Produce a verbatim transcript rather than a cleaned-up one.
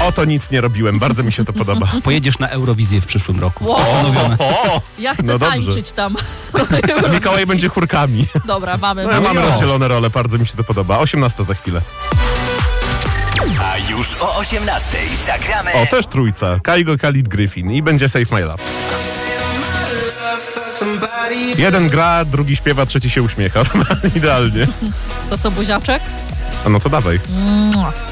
O, to nic nie robiłem, bardzo mi się to podoba. Pojedziesz na Eurowizję w przyszłym roku. Wow. Postanowione. O, o, Ja chcę no dobrze. tańczyć tam. Mikołaj będzie chórkami. Dobra, mamy. No, ja mamy. mamy rozdzielone role, bardzo mi się to podoba. osiemnasta za chwilę. A już o osiemnastej zagramy... O, też trójca. Kaigo, Khalid, Griffin i będzie Save My Love. Jeden gra, drugi śpiewa, trzeci się uśmiecha. Idealnie. To co, buziaczek? A no to dawaj. Mua.